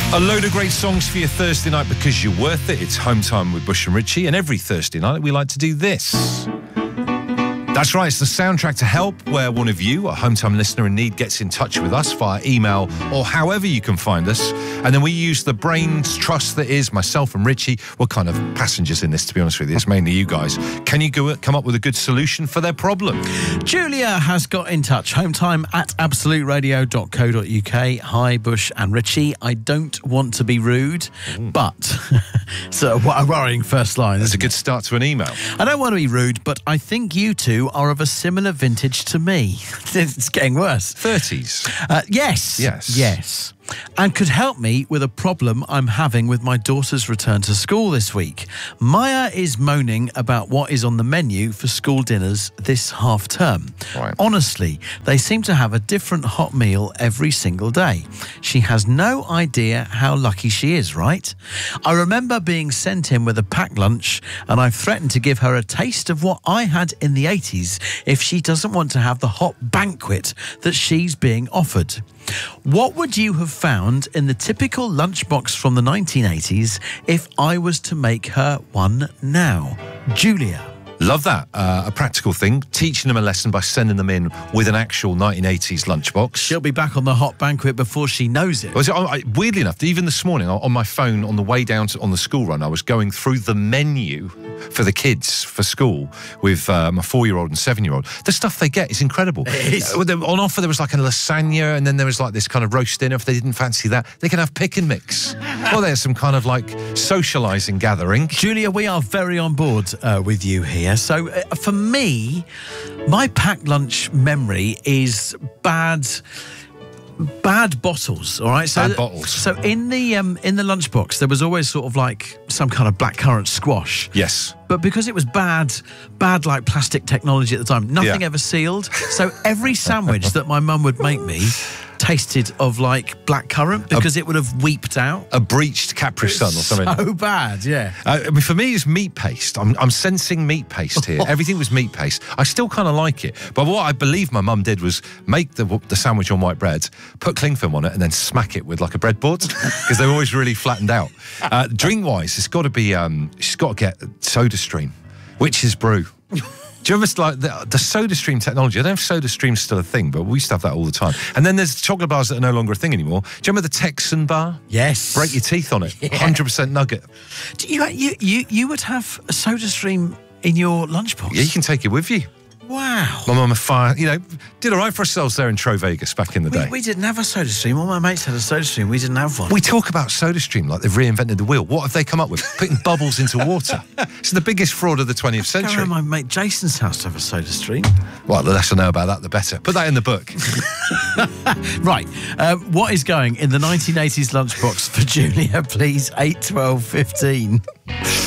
A load of great songs for your Thursday night because you're worth it. It's Home Time with Bush and Richie, and every Thursday night we like to do this. That's right, it's the soundtrack to Help, where one of you, a Home Time listener in need, gets in touch with us via email or however you can find us. And then we use the brains trust that is myself and Richie. We're kind of passengers in this, to be honest with you. It's mainly you guys. Can you come up with a good solution for their problem? Julia has got in touch. hometime@absoluteradio.co.uk. Hi, Bush and Richie. I don't want to be rude, but... so, what a worrying first line. That's a good start to an email. I don't want to be rude, but I think you two are of a similar vintage to me. It's getting worse. 30s? Yes. And could help me with a problem I'm having with my daughter's return to school this week. Maya is moaning about what is on the menu for school dinners this half term. Right. Honestly, they seem to have a different hot meal every single day. She has no idea how lucky she is, right? I remember being sent in with a packed lunch, and I've threatened to give her a taste of what I had in the 80s if she doesn't want to have the hot banquet that she's being offered. What would you have found in the typical lunchbox from the 1980s if I was to make her one now? Julia. Love that. A practical thing. Teaching them a lesson by sending them in with an actual 1980s lunchbox. She'll be back on the hot banquet before she knows it. Weirdly enough, even this morning on my phone on the way down on the school run, I was going through the menu for the kids for school with my 4-year-old and 7-year-old. The stuff they get is incredible. It is. On offer, there was like a lasagna, and then there was like this kind of roast dinner. If they didn't fancy that, they can have pick and mix. Or there's some kind of like socialising gathering. Julia, we are very on board with you here. So for me, my packed lunch memory is bad bottles, all right? Bad bottles. So in the lunchbox, there was always sort of like some kind of blackcurrant squash. Yes. But because it was bad like plastic technology at the time, nothing ever sealed. So every sandwich that my mum would make me tasted of like blackcurrant because it would have weeped out. A breached Capri Sun or something. So bad, yeah. For me, it's meat paste. I'm sensing meat paste here. Everything was meat paste. I still kind of like it. But what I believe my mum did was make the sandwich on white bread, put cling film on it, and then smack it with like a breadboard because they're always really flattened out. Drink-wise, it's got to be, she's got to get SodaStream, Witch's Brew. Do you ever like the SodaStream technology? I don't know if SodaStream's still a thing, but we used to have that all the time. And then there's chocolate bars that are no longer a thing anymore. Do you remember the Texan bar? Yes. Break your teeth on it. Yeah. 100% nugget. You would have a SodaStream in your lunchbox? Yeah, you can take it with you. Wow. My mum did all right for ourselves there in Tro Vegas back in the day. We didn't have a SodaStream. All my mates had a SodaStream. We didn't have one. We talk about SodaStream like they've reinvented the wheel. What have they come up with? Putting bubbles into water. It's the biggest fraud of the 20th century. Go around my mate Jason's house to have a SodaStream. Well, the less I know about that, the better. Put that in the book. Right. What is going in the 1980s lunchbox for Julia, please? 8, 12, 15.